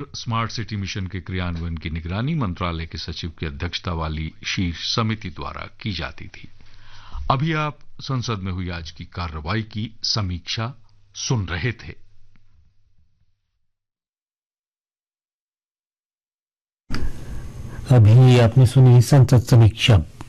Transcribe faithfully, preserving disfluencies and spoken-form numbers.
Smart city mission के क्रियान्वयन की निगरानी मंत्रालय के सचिव की अध्यक्षता वाली शीर्ष समिति द्वारा की जाती थी। अभी आप संसद में हुई आज की कार्रवाई की समीक्षा सुन रहे थे। अभी आपने सुनी संसद समीक्षा।